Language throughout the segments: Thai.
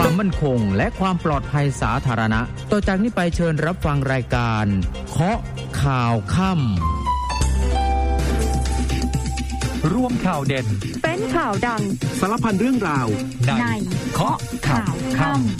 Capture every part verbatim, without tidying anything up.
ความมั่นคงและความปลอดภัยสาธารณะต่อจากนี้ไปเชิญรับฟังรายการเคาะข่าวค่ำร่วมข่าวเด่นเป็นข่าวดังสารพันเรื่องราวในเคาะข่าวค่ำ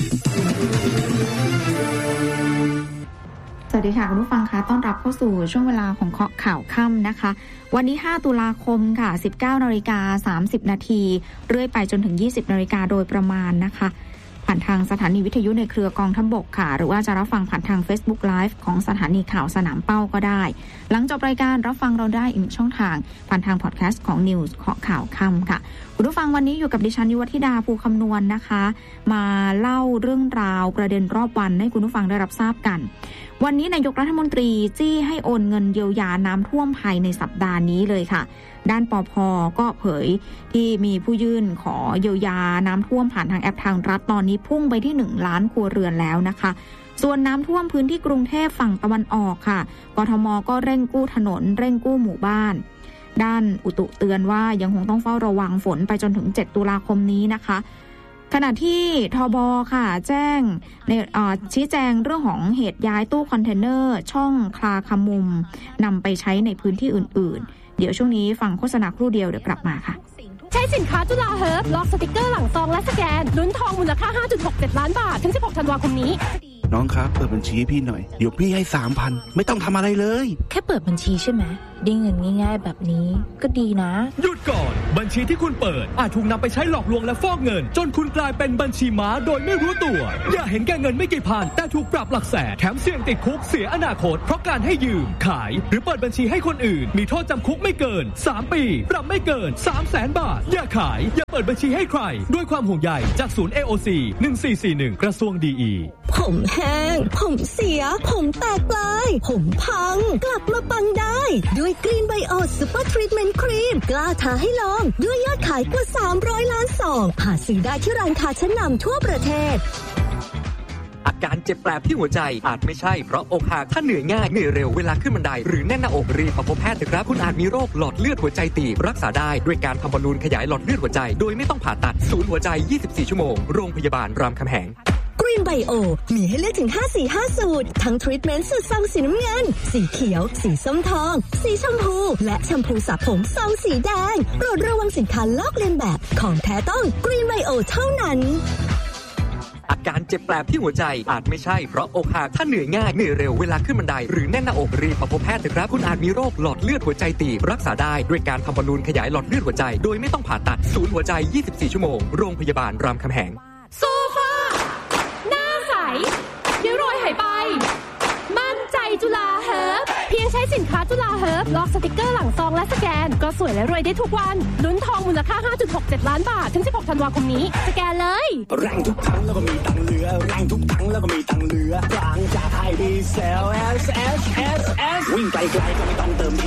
สวัสดีค่ะคุณผู้ฟังคะต้อนรับเข้าสู่ช่วงเวลาของเคาะข่าวค่ำนะคะวันนี้ห้าตุลาคมค่ะ สิบเก้านาฬิกาสามสิบนาทีเรื่อยไปจนถึงยี่สิบนาฬิกาโดยประมาณนะคะผ่านทางสถานีวิทยุในเครือกองทัพบกค่ะหรือว่าจะรับฟังผ่านทาง Facebook Live ของสถานีข่าวสนามเป้าก็ได้หลังจบรายการรับฟังเราได้อีกช่องทางผ่านทางพอดแคสต์ของ News เคาะข่าวค่ำค่ะคุณผู้ฟังวันนี้อยู่กับดิฉันยุวธิดาภูคำนวณ นะคะมาเล่าเรื่องราวประเด็นรอบวันให้คุณผู้ฟังได้รับทราบกันวันนี้นายกรัฐมนตรีจี้ให้โอนเงินเยียวยาน้ำท่วมภายในสัปดาห์นี้เลยค่ะด้านปภ.ก็เผยที่มีผู้ยื่นขอเยียวยาน้ำท่วมผ่านทางแอปทางรัฐตอนนี้พุ่งไปที่หนึ่งล้านครัวเรือนแล้วนะคะส่วนน้ำท่วมพื้นที่กรุงเทพฝั่งตะวันออกค่ะกทม.ก็เร่งกู้ถนนเร่งกู้หมู่บ้านด้านอุตุเตือนว่ายังคงต้องเฝ้าระวังฝนไปจนถึงเจ็ดตุลาคมนี้นะคะขณะที่ทบค่ะแจ้งในชี้แจงเรื่องของเหตุย้ายตู้คอนเทนเนอร์ช่องคลาคมุมนำไปใช้ในพื้นที่อื่นๆเดี๋ยวช่วงนี้ฟังโฆษณาครู่เดียวเดี๋ยวกลับมาค่ะใช้สินค้าจุฬาเฮิร์บล็อกสติกเกอร์หลังซองและสแกนลุ้นทองมูลค่า ห้าจุดหกเจ็ด ล้านบาทถึงสิบหกธันวาคมนี้น้องครับเปิดบัญชีให้พี่หน่อยเดี๋ยวพี่ให้ สามพัน ไม่ต้องทำอะไรเลยแค่เปิดบัญชีใช่ไหมได้เงินง่ายๆแบบนี้ก็ดีนะหยุดก่อนบัญชีที่คุณเปิดอาจถูกนำไปใช้หลอกลวงและฟอกเงินจนคุณกลายเป็นบัญชีม้าโดยไม่รู้ตัวอย่าเห็นแก่เงินไม่กี่พันแต่ถูกปรับหลักแสนแถมเสี่ยงติดคุกเสียอนาคตเพราะการให้ยืมขายหรือเปิดบัญชีให้คนอื่นมีโทษจำคุกไม่เกินสามปีปรับไม่เกิน สามแสน บาทอย่าขายอย่าเปิดบัญชีให้ใครด้วยความห่วงใยจากศูนย์ เอ โอ ซี หนึ่งสี่สี่หนึ่งกระทรวงดีอีผมแห้งผมเสียผมแตกปลายผมพังกลับมาปังได้ด้วยกรีนไบโอซุปเปอร์ทรีทเมนต์ครีมกล้าท้าให้ลองด้วยยอดขายกว่าสามร้อยล้านซองหาซื้อได้ที่ร้านค้าชั้นนำทั่วประเทศอาการเจ็บแปลบที่หัวใจอาจไม่ใช่เพราะอกหักถ้าเหนื่อยง่ายเหนื่อยเร็วเวลาขึ้นบันไดหรือแน่นหน้าอกรีบมาพบแพทย์เถอะครับคุณอาจมีโรคหลอดเลือดหัวใจตีบรักษาได้ด้วยการทำบอลลูนขยายหลอดเลือดหัวใจโดยไม่ต้องผ่าตัดศูนย์หัวใจยี่สิบสี่ชั่วโมงโรงพยาบาลรามคำแหงกรีนไบโอมีให้เลือกถึงห้าสีห้าสูตรทั้งทรีทเมนต์สูตรซองสีน้ำเงินสีเขียวสีส้มทองสีชมพูและแชมพูสระผมซองสีแดงโปรดระวังสินค้าลอกเลียนแบบของแท้ต้องกรีนไบโอเท่านั้นอาการเจ็บแปลบที่หัวใจอาจไม่ใช่เพราะอกหักถ้าเหนื่อยง่ายเหนื่อยเร็วเวลาขึ้นบันไดหรือแน่นหน้าอกรีบมาพบแพทย์เถอะครับคุณอาจมีโรคหลอดเลือดหัวใจตีบรักษาได้ด้วยการทำบอลลูนขยายหลอดเลือดหัวใจโดยไม่ต้องผ่าตัดศูนย์หัวใจยี่สิบสี่ชั่วโมงโรงพยาบาลรามคำแหงโซฟาหน้าใสเดี๋ยวรอยหายไปมั่นใจจุฬาเฮิร์บเพียงใช้สินค้าจุฬาเฮิร์บล็อกสติกเกอร์หลังซองและสแกนก็สวยและรวยได้ทุกวันลุ้นทองมูลค่า ห้าจุดหกเจ็ด ล้านบาทถึงสิบหกธันวาคมนี้สแกนเลยแรงทุกครั้งแล้วก็มีตังเหลือแรงทุกครั้งแล้วก็มีตังเหลือกลางจากไทยดีเซล เอส เอส เอส เอส วิ่งไกลๆก็ไม่ต้องเติม